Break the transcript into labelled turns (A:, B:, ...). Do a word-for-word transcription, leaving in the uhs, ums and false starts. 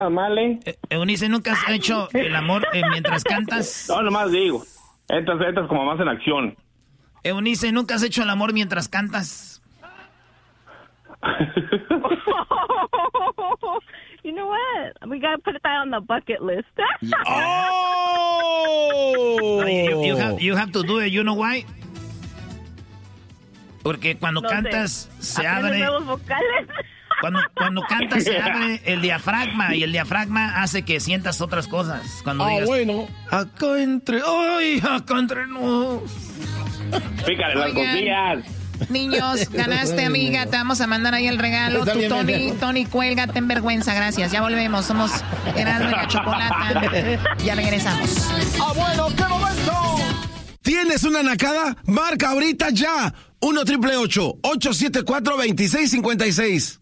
A: mal, ¿eh?
B: eh Eunice, ¿nunca has hecho el amor eh, mientras cantas?
A: No, nomás digo. Estas, estas como más en acción.
B: Eunice, ¿nunca has hecho el amor mientras cantas?
C: You know what? We gotta put that on the bucket list.
B: Oh! you, you, have, you have to do it. You know why? Porque cuando no cantas sé. se abre.
C: Nuevos vocales.
B: Cuando, cuando cantas se abre el diafragma y el diafragma hace que sientas otras cosas. Cuando
D: ah,
B: digas,
D: bueno.
B: Acá entre. ¡Ay! Acá entre nos.
A: Pícale las costillas.
E: Niños, ganaste, amiga. Te vamos a mandar ahí el regalo. Tú, Tony, Tony, cuélgate en vergüenza. Gracias. Ya volvemos. Somos Erasmo y la Chocolata. Ya regresamos.
D: ¡Abuelo, qué momento! ¿Tienes una nacada? Marca ahorita ya. uno triple ocho, ocho siete cuatro, dos seis cinco seis.